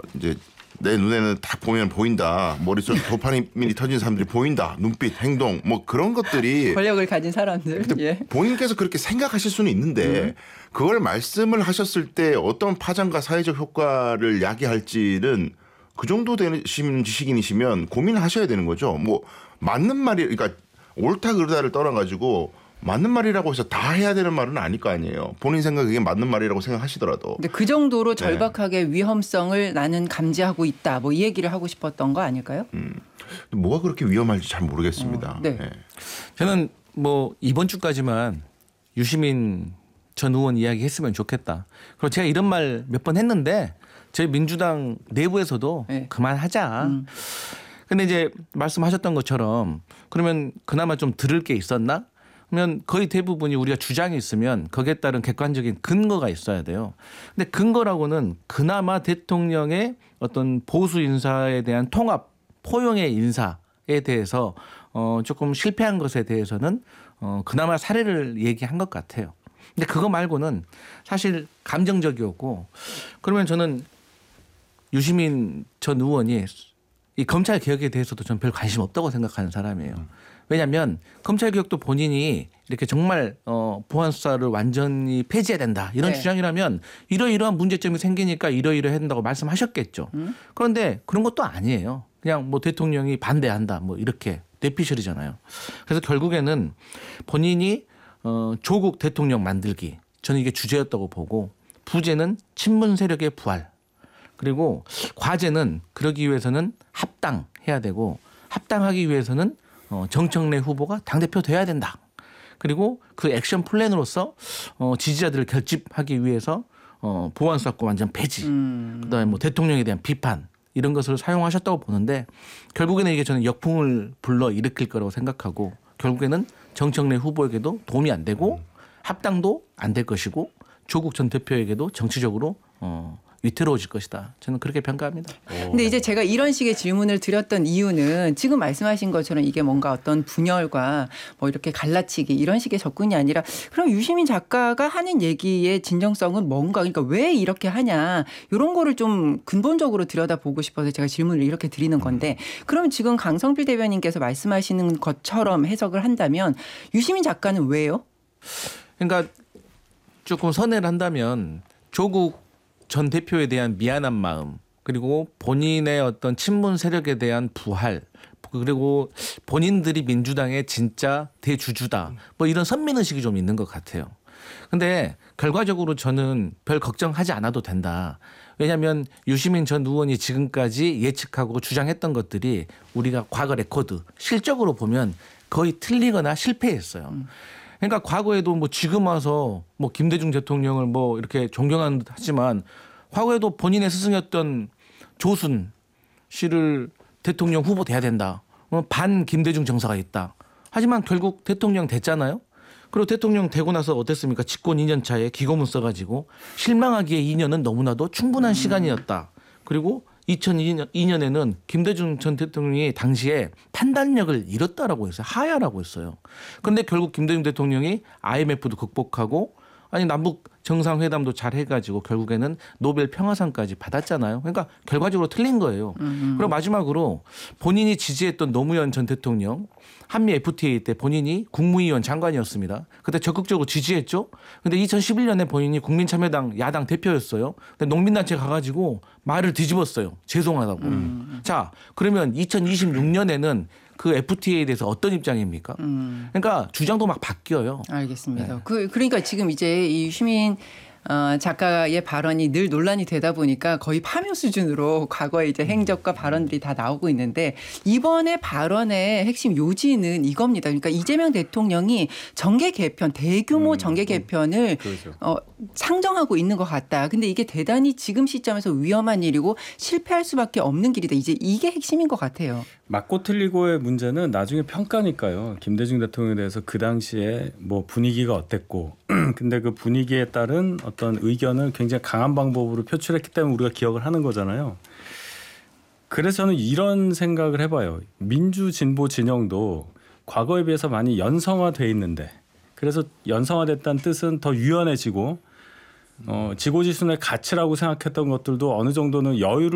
이제 내 눈에는 다 보면 보인다. 머릿속에 도파민이 터진 사람들이 보인다. 눈빛, 행동 뭐 그런 것들이 권력을 가진 사람들. 예. 본인께서 그렇게 생각하실 수는 있는데 그걸 말씀을 하셨을 때 어떤 파장과 사회적 효과를 야기할지는 그 정도 되신 지식인이시면 고민을 하셔야 되는 거죠. 뭐 맞는 말이 그러니까 옳다 그르다를 떠나가지고 맞는 말이라고 해서 다 해야 되는 말은 아닐 거 아니에요. 본인 생각에 맞는 말이라고 생각하시더라도. 근데 그 정도로 절박하게 위험성을 나는 감지하고 있다. 뭐 이 얘기를 하고 싶었던 거 아닐까요? 뭐가 그렇게 위험할지 잘 모르겠습니다. 네. 저는 뭐 이번 주까지만 유시민 전 의원 이야기했으면 좋겠다. 그리고 제가 이런 말 몇 번 했는데 저희 민주당 내부에서도 그만하자. 근데 이제 말씀하셨던 것처럼 그러면 그나마 좀 들을 게 있었나? 그러면 거의 대부분이 우리가 주장이 있으면 거기에 따른 객관적인 근거가 있어야 돼요. 근데 근거라고는 그나마 대통령의 어떤 보수 인사에 대한 통합, 포용의 인사에 대해서 조금 실패한 것에 대해서는 그나마 사례를 얘기한 것 같아요. 근데 그거 말고는 사실 감정적이었고 그러면 저는 유시민 전 의원이 이 검찰 개혁에 대해서도 저는 별 관심 없다고 생각하는 사람이에요. 왜냐하면 검찰 개혁도 본인이 이렇게 정말 보안 수사를 완전히 폐지해야 된다 이런 주장이라면 이러이러한 문제점이 생기니까 이러이러해야 된다고 말씀하셨겠죠. 그런데 그런 것도 아니에요. 그냥 뭐 대통령이 반대한다 뭐 이렇게 뇌피셜이잖아요. 그래서 결국에는 본인이 조국 대통령 만들기 저는 이게 주제였다고 보고 부제는 친문 세력의 부활 그리고 과제는 그러기 위해서는 합당해야 되고 합당하기 위해서는 정청래 후보가 당대표 돼야 된다. 그리고 그 액션 플랜으로서 지지자들을 결집하기 위해서 보안수사권 완전 폐지 그다음에 뭐 대통령에 대한 비판 이런 것을 사용하셨다고 보는데 결국에는 이게 저는 역풍을 불러일으킬 거라고 생각하고 결국에는 정청래 후보에게도 도움이 안 되고 합당도 안 될 것이고 조국 전 대표에게도 정치적으로 위태로워질 것이다. 저는 그렇게 평가합니다. 근데 이제 제가 이런 식의 질문을 드렸던 이유는 지금 말씀하신 것처럼 이게 뭔가 어떤 분열과 뭐 이렇게 갈라치기 이런 식의 접근이 아니라 그럼 유시민 작가가 하는 얘기의 진정성은 뭔가 그러니까 왜 이렇게 하냐 이런 거를 좀 근본적으로 들여다보고 싶어서 제가 질문을 이렇게 드리는 건데 그럼 지금 강성필 대변인께서 말씀하시는 것처럼 해석을 한다면 유시민 작가는 왜요? 그러니까 조금 선회를 한다면 조국 전 대표에 대한 미안한 마음 그리고 본인의 어떤 친문 세력에 대한 부활 그리고 본인들이 민주당의 진짜 대주주다 뭐 이런 선민의식이 좀 있는 것 같아요. 근데 결과적으로 저는 별 걱정하지 않아도 된다. 왜냐하면 유시민 전 의원이 지금까지 예측하고 주장했던 것들이 우리가 과거 레코드 실적으로 보면 거의 틀리거나 실패했어요. 그러니까 과거에도 뭐 지금 와서 뭐 김대중 대통령을 뭐 이렇게 존경하는 듯 하지만 과거에도 본인의 스승이었던 조순 씨를 대통령 후보 돼야 된다. 반 김대중 정서가 있다. 하지만 결국 대통령 됐잖아요. 그리고 대통령 되고 나서 어땠습니까? 집권 2년 차에 기고문 써가지고 실망하기에 2년은 너무나도 충분한 시간이었다. 그리고 2002년에는 김대중 전 대통령이 당시에 판단력을 잃었다라고 했어요. 하야라고 했어요. 그런데 결국 김대중 대통령이 IMF도 극복하고 아니 남북 정상회담도 잘 해가지고 결국에는 노벨 평화상까지 받았잖아요. 그러니까 결과적으로 틀린 거예요. 그리고 마지막으로 본인이 지지했던 노무현 전 대통령 한미 FTA 때 본인이 국무위원 장관이었습니다. 그때 적극적으로 지지했죠. 그런데 2011년에 본인이 국민참여당 야당 대표였어요. 근데 농민단체 가가지고 말을 뒤집었어요. 죄송하다고. 자 그러면 2026년에는 그 FTA에 대해서 어떤 입장입니까? 그러니까 주장도 막 바뀌어요. 알겠습니다. 네. 그러니까 지금 이제 이 유시민 작가의 발언이 늘 논란이 되다 보니까 거의 파묘 수준으로 과거의 이제 행적과 발언들이 다 나오고 있는데 이번에 발언의 핵심 요지는 이겁니다. 그러니까 이재명 대통령이 정계 개편, 대규모 정계 개편을 그렇죠. 상정하고 있는 것 같다. 근데 이게 대단히 지금 시점에서 위험한 일이고 실패할 수밖에 없는 길이다. 이제 이게 핵심인 것 같아요. 맞고 틀리고의 문제는 나중에 평가니까요. 김대중 대통령에 대해서 그 당시에 뭐 분위기가 어땠고 근데 그 분위기에 따른 어떤 의견을 굉장히 강한 방법으로 표출했기 때문에 우리가 기억을 하는 거잖아요. 그래서 저는 이런 생각을 해봐요. 민주 진보 진영도 과거에 비해서 많이 연성화돼 있는데 그래서 연성화됐다는 뜻은 더 유연해지고 지고지순의 가치라고 생각했던 것들도 어느 정도는 여유를